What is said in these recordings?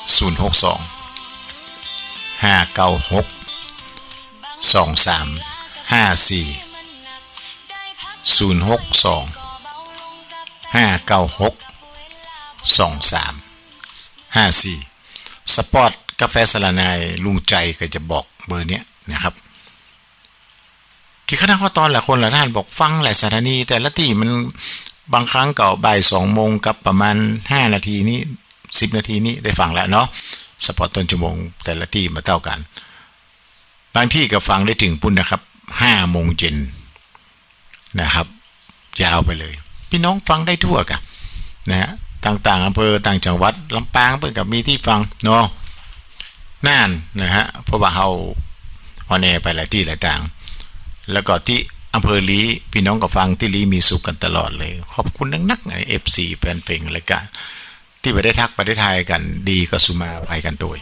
สปอร์ตกาแฟสละนายลุงใจก็จะบอกเบอร์เนี้ยนะครับกี่คณะข้อตอนละคนละท่านบอกฟังหลายสถานีแต่ละที่มันบางครั้งก็บ่าย 2:00 นกับประมาณ5นาทีนี้10นาทีนี้ได้ฟังแล้วเนาะสปอร์ตต้นชั่วโมงแต่ละที่มาเท่ากันบางที่ก็ฟังได้ถึงปุ่นนะครับ5:00 นนะครับยาวไปเลยพี่น้องฟังได้ทั่วกันนะฮะต่างๆอำเภอต่างจังหวัดลำปางเพิ่นก็มีที่ฟังเนาะน่านนะฮะเพราะว่าเฮาออนแอร์ไปหลายที่หลายต่างแล้วก็ที่อำเภอลีพี่น้องก็ฟังที่ลีมีสุขกันตลอดเลยขอบคุณนักๆ FC แฟนเพลงรายการที่ไปได้ทักไปได้ทายกันดีก็สุมาภัยกันโดย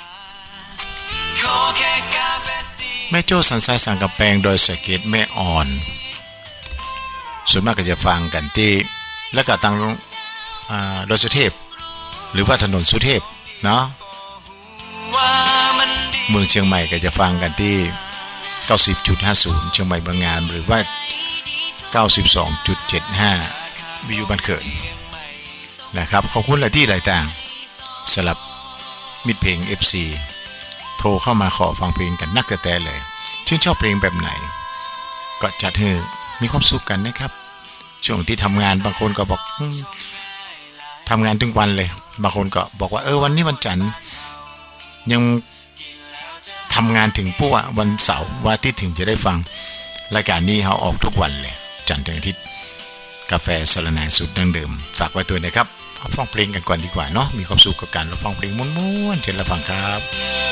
แม่โจ้สันทรายสังกำแพงโดยสเกตแม่อ่อนส่วนมากก็จะฟังกันที่แล้วก็ทางดอยสุเทพหรือว่าถนนสุเทพเนาะเมืองเชียงใหม่ก็จะฟังกันที่ 90.50 เชียงใหม่บางงามหรือว่า 92.75 วิวบ้านเกิดนะครับขอบคุณหลายที่หลายต่างสลับมิตรเพลง FC โทรเข้ามาขอฟังเพลงกันนักแต่เลยชื่นชอบเพลงแบบไหนก็จัดให้มีความสุขกันนะครับช่วงที่ทำงานบางคนก็บอกทำงานทุกวันเลยบางคนก็บอกว่าวันนี้วันจันทร์ยังทำงานถึงปุ๊บวันเสาร์วันอาทิตย์ถึงจะได้ฟังรายการนี้เขาออกทุกวันเลยจันทร์ถึงอาทิตย์กาแฟสละนายสูตรดั้งเดิมฝากไว้ตัวนะครับฟังเพลงกันก่อนดีกว่าเนาะมีความสุขกับการรับฟังเพลงม้วนๆเชิญรับฟังครับ